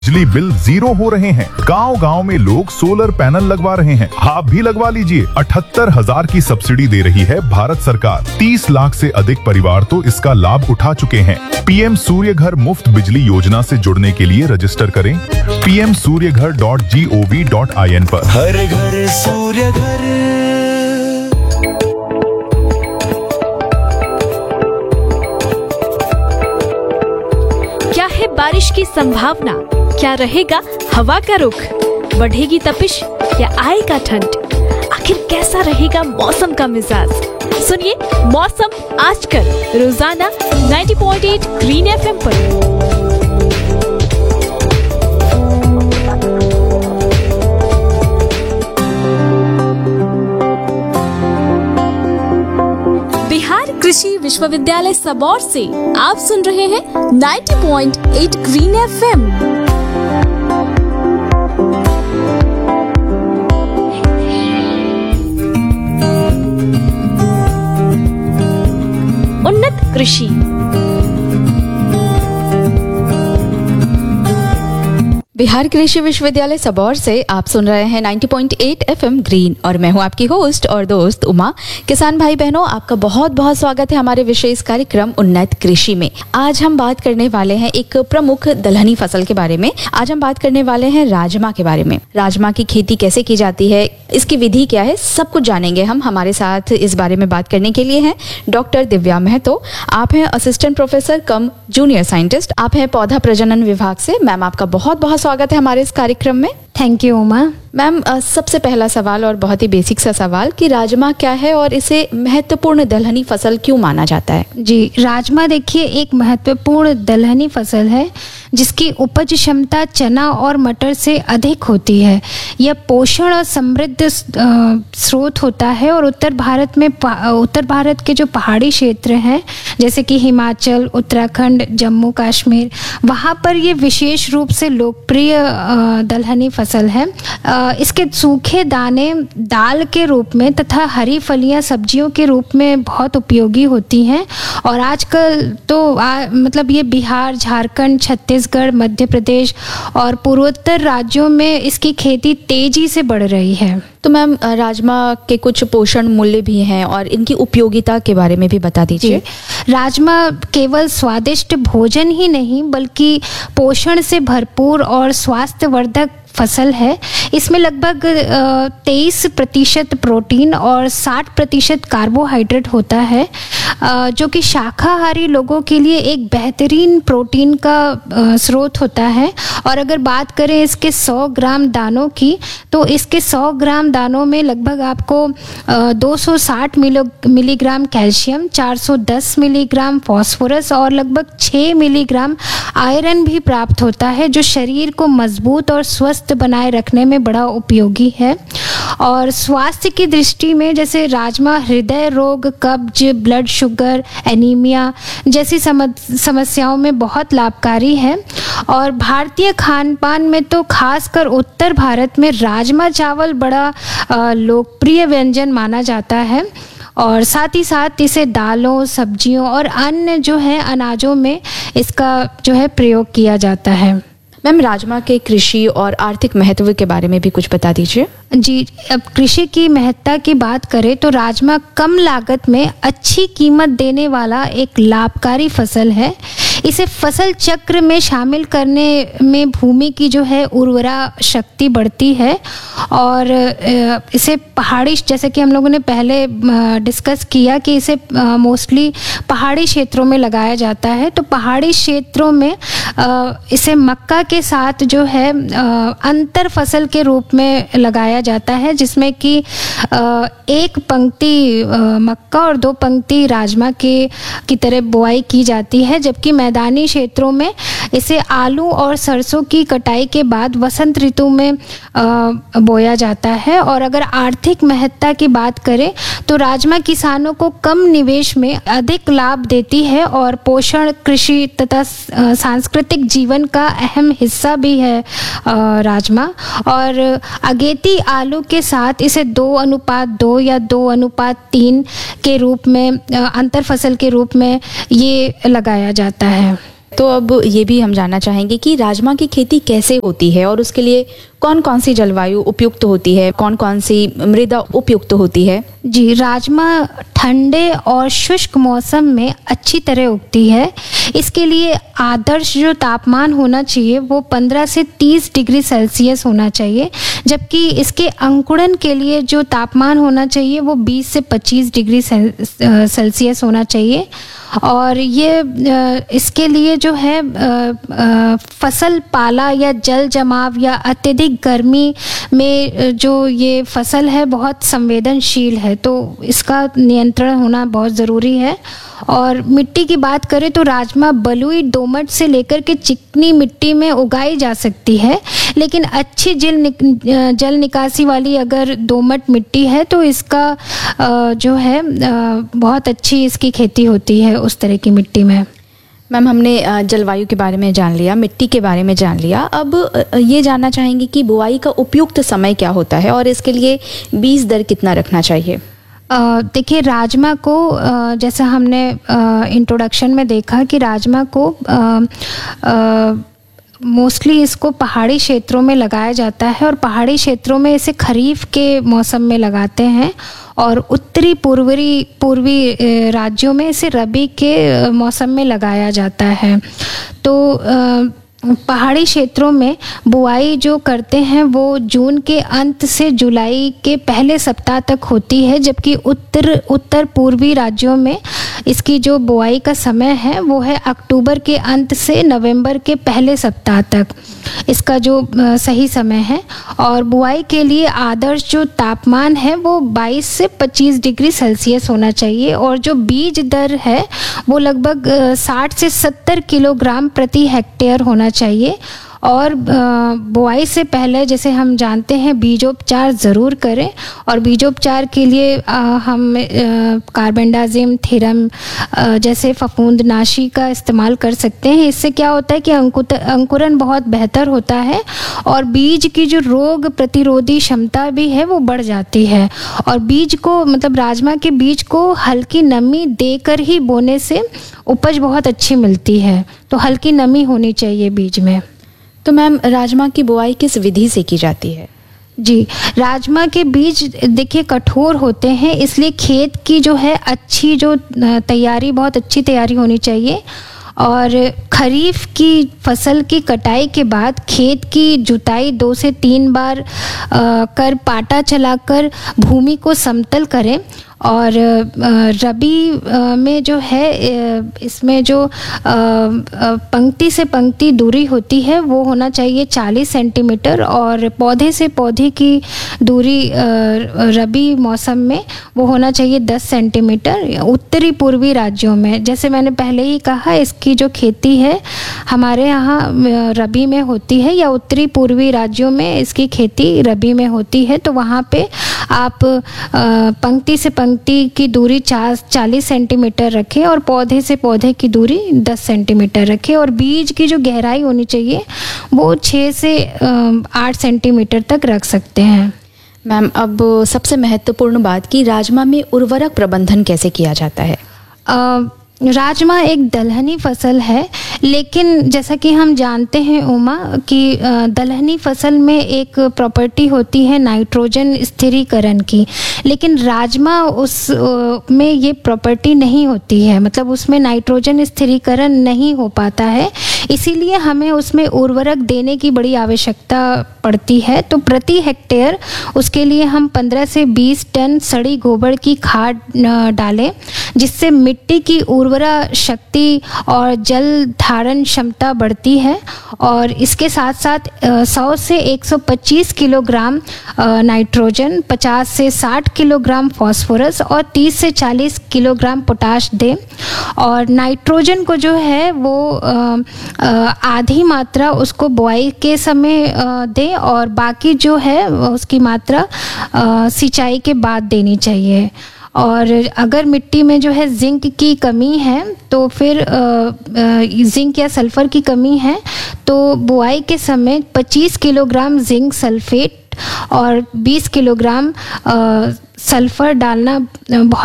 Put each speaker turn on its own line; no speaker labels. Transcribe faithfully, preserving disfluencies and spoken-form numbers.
बिजली bill zero हो रहे हैं। गांव गांव में लोग सोलर पैनल लगवा रहे हैं। आप भी लगवा लीजिए। अठहत्तर हजार की सब्सिडी दे रही है भारत सरकार। तीस लाख से अधिक परिवार तो इसका लाभ उठा चुके हैं। पीएम सूर्य घर मुफ्त बिजली योजना से जुड़ने के लिए रजिस्टर करें पी एम सूर्य घर dot G O V dot I N पर।
हर घर सूर्य घर।
क्या है बारिश की संभावना? क्या रहेगा हवा का रुख? बढ़ेगी तपिश या आएगा ठंड? आखिर कैसा रहेगा मौसम का मिजाज? सुनिए मौसम आजकल रोजाना नब्बे पॉइंट आठ ग्रीन एफएम पर। बिहार कृषि विश्वविद्यालय सबौर से आप सुन रहे हैं नब्बे पॉइंट आठ ग्रीन एफएम। उन्नत कृषि।
बिहार कृषि विश्वविद्यालय सबौर से आप सुन रहे हैं नब्बे पॉइंट आठ एफएम ग्रीन और मैं हूं आपकी होस्ट और दोस्त उमा। किसान भाई बहनों, आपका बहुत बहुत स्वागत है हमारे विशेष कार्यक्रम उन्नत कृषि में। आज हम बात करने वाले हैं एक प्रमुख दलहनी फसल के बारे में। आज हम बात करने वाले हैं राजमा के बारे में। राजमा की खेती कैसे की जाती है, इसकी विधि क्या है, सब कुछ जानेंगे हम। हमारे साथ इस बारे में बात करने के लिए हैं डॉक्टर दिव्या महतो। आप हैं असिस्टेंट प्रोफेसर कम जूनियर साइंटिस्ट। आप हैं पौधा प्रजनन विभाग से। मैम, आपका बहुत बहुत स्वागत है हमारे इस कार्यक्रम में।
Thank you Uma.
मैम, सबसे पहला सवाल और बहुत ही बेसिक सा सवाल कि राजमा क्या है और इसे महत्वपूर्ण दलहनी फसल क्यों माना जाता है?
जी, राजमा देखिए एक महत्वपूर्ण दलहनी फसल है जिसकी उपज क्षमता चना और मटर से अधिक होती है। यह पोषण और समृद्ध स्रोत होता है और उत्तर भारत में उत्तर भारत के जो पहाड़ी क्षेत्र हैं जैसे कि हिमाचल, उत्तराखंड, जम्मू कश्मीर, वहाँ पर ये विशेष रूप से लोकप्रिय दलहनी फसल है। इसके सूखे दाने दाल के रूप में तथा हरी फलियां सब्जियों के रूप में बहुत उपयोगी होती हैं और आजकल तो आ, मतलब ये बिहार, झारखंड, छत्तीसगढ़, मध्य प्रदेश और पूर्वोत्तर राज्यों में इसकी खेती तेजी से बढ़ रही है।
तो मैम, राजमा के कुछ पोषण मूल्य भी हैं और इनकी उपयोगिता के बारे में भी बता दीजिए।
राजमा केवल स्वादिष्ट भोजन ही नहीं बल्कि पोषण से भरपूर और स्वास्थ्यवर्धक फसल है। इसमें लगभग तेईस प्रतिशत प्रोटीन और साठ प्रतिशत कार्बोहाइड्रेट होता है जो कि शाकाहारी लोगों के लिए एक बेहतरीन प्रोटीन का स्रोत होता है। और अगर बात करें इसके सौ ग्राम दानों की तो इसके सौ ग्राम दानों में लगभग आपको दो सौ साठ मिलीग्राम कैल्शियम, चार सौ दस मिलीग्राम फास्फोरस और लगभग छह मिलीग्राम आयरन भी प्राप्त होता है जो शरीर को मजबूत और स्वस्थ बनाए रखने में बड़ा उपयोगी है। और स्वास्थ्य की दृष्टि में जैसे राजमा हृदय रोग, कब्ज, ब्लड शुगर, एनीमिया जैसी समस्याओं में बहुत लाभकारी है। और भारतीय खान पान में तो खासकर उत्तर भारत में राजमा चावल बड़ा लोकप्रिय व्यंजन माना जाता है और साथ ही साथ इसे दालों, सब्जियों और अन्य जो है अनाजों में इसका जो है प्रयोग किया जाता है।
मैम, राजमा के कृषि और आर्थिक महत्व के बारे में भी कुछ बता दीजिए।
जी, अब कृषि की महत्ता की बात करें तो राजमा कम लागत में अच्छी कीमत देने वाला एक लाभकारी फसल है। इसे फसल चक्र में शामिल करने में भूमि की जो है उर्वरा शक्ति बढ़ती है और इसे पहाड़ी, जैसे कि हम लोगों ने पहले डिस्कस किया कि इसे मोस्टली पहाड़ी क्षेत्रों में लगाया जाता है। तो पहाड़ी क्षेत्रों में इसे मक्का के साथ जो है अंतर फसल के रूप में लगाया जाता है जिसमें कि एक पंक्ति मक्का और दो पंक्ति राजमा के की तरह बुआई की जाती है। जबकि मैदानी क्षेत्रों में इसे आलू और सरसों की कटाई के बाद वसंत ऋतु में बोया जाता है। और अगर आर्थिक महत्ता की बात करें तो राजमा किसानों को कम निवेश में अधिक लाभ देती है और पोषण, कृषि तथा सांस्कृतिक जीवन का अहम हिस्सा भी है राजमा। और अगेती आलू के साथ इसे दो अनुपात दो या दो अनुपात तीन के रूप में अंतर फसल के रूप में ये लगाया जाता है।
तो अब ये भी हम जानना चाहेंगे कि राजमा की खेती कैसे होती है और उसके लिए कौन कौन सी जलवायु उपयुक्त होती है, कौन कौन सी मृदा उपयुक्त होती है?
जी, राजमा ठंडे और शुष्क मौसम में अच्छी तरह उगती है। इसके लिए आदर्श जो तापमान होना चाहिए वो पंद्रह से तीस डिग्री सेल्सियस होना चाहिए, जबकि इसके अंकुरण के लिए जो तापमान होना चाहिए वो बीस से पच्चीस डिग्री सेल्सियस होना चाहिए। और ये इसके लिए जो है फसल पाला या जल जमाव या अत्यधिक गर्मी में जो ये फसल है बहुत संवेदनशील है, तो इसका नियंत्रण होना बहुत ज़रूरी है। और मिट्टी की बात करें तो राजमा बलुई दोमट से लेकर के चिकनी मिट्टी में उगाई जा सकती है, लेकिन अच्छी जल निक, जल निकासी वाली अगर दोमट मिट्टी है तो इसका जो है बहुत अच्छी इसकी खेती होती है उस तरह की मिट्टी में।
मैम, हमने जलवायु के बारे में जान लिया, मिट्टी के बारे में जान लिया, अब ये जानना चाहेंगे कि बुआई का उपयुक्त समय क्या होता है और इसके लिए बीज दर कितना रखना चाहिए?
देखिए, राजमा को जैसा हमने इंट्रोडक्शन में देखा कि राजमा को मोस्टली इसको पहाड़ी क्षेत्रों में लगाया जाता है और पहाड़ी क्षेत्रों में इसे खरीफ के मौसम में लगाते हैं और उत्तरी पूर्वी पूर्वी राज्यों में इसे रबी के मौसम में लगाया जाता है। तो पहाड़ी क्षेत्रों में बुआई जो करते हैं वो जून के अंत से जुलाई के पहले सप्ताह तक होती है, जबकि उत्तर उत्तर पूर्वी राज्यों में इसकी जो बुआई का समय है वो है अक्टूबर के अंत से नवंबर के पहले सप्ताह तक इसका जो सही समय है। और बुआई के लिए आदर्श जो तापमान है वो बाईस से पच्चीस डिग्री सेल्सियस होना चाहिए और जो बीज दर है वो लगभग साठ से सत्तर किलोग्राम प्रति हेक्टेयर होना चाहिए। और बुआई से पहले जैसे हम जानते हैं बीजोपचार ज़रूर करें और बीजोपचार के लिए हम कार्बेंडाजिम, थीरम जैसे फफूंदनाशी का इस्तेमाल कर सकते हैं। इससे क्या होता है कि अंकुत अंकुरण बहुत बेहतर होता है और बीज की जो रोग प्रतिरोधी क्षमता भी है वो बढ़ जाती है। और बीज को मतलब राजमा के बीज को हल्की नमी देकर ही बोने से उपज बहुत अच्छी मिलती है, तो हल्की नमी होनी चाहिए बीज में।
तो मैम, राजमा की बुआई किस विधि से की जाती है?
जी, राजमा के बीज देखिए कठोर होते हैं, इसलिए खेत की जो है अच्छी जो तैयारी बहुत अच्छी तैयारी होनी चाहिए। और खरीफ की फसल की कटाई के बाद खेत की जुताई दो से तीन बार आ, कर पाटा चलाकर भूमि को समतल करें। और रबी में जो है इसमें जो पंक्ति से पंक्ति दूरी होती है वो होना चाहिए चालीस सेंटीमीटर और पौधे से पौधे की दूरी रबी मौसम में वो होना चाहिए दस सेंटीमीटर। उत्तरी पूर्वी राज्यों में जैसे मैंने पहले ही कहा इसकी जो खेती है हमारे यहाँ रबी में होती है या उत्तरी पूर्वी राज्यों में इसकी खेती रबी में होती है, तो वहाँ पे आप पंक्ति से पंक्ति की दूरी चालीस सेंटीमीटर रखें और पौधे से पौधे की दूरी दस सेंटीमीटर रखें और बीज की जो गहराई होनी चाहिए वो छः से आठ सेंटीमीटर तक रख सकते हैं।
मैम, अब सबसे महत्वपूर्ण बात कि राजमा में उर्वरक प्रबंधन कैसे किया जाता है?
आ, राजमा एक दलहनी फसल है, लेकिन जैसा कि हम जानते हैं उमा कि दलहनी फसल में एक प्रॉपर्टी होती है नाइट्रोजन स्थिरीकरण की, लेकिन राजमा उस में ये प्रॉपर्टी नहीं होती है, मतलब उसमें नाइट्रोजन स्थिरीकरण नहीं हो पाता है, इसीलिए हमें उसमें उर्वरक देने की बड़ी आवश्यकता पड़ती है। तो प्रति हेक्टेयर उसके लिए हम पंद्रह से बीस टन सड़ी गोबर की खाद डालें, जिससे मिट्टी की उर्वरा शक्ति और जल धारण क्षमता बढ़ती है। और इसके साथ साथ सौ से एक सौ पच्चीस किलोग्राम नाइट्रोजन, पचास से साठ किलोग्राम फास्फोरस और तीस से चालीस किलोग्राम पोटाश दें। और नाइट्रोजन को जो है वो आधी मात्रा उसको बुआई के समय दें और बाकी जो है उसकी मात्रा सिंचाई के बाद देनी चाहिए। और अगर मिट्टी में जो है जिंक की कमी है तो फिर जिंक या सल्फर की कमी है तो बुआई के समय पच्चीस किलोग्राम जिंक सल्फेट और बीस किलोग्राम सल्फर डालना बहुत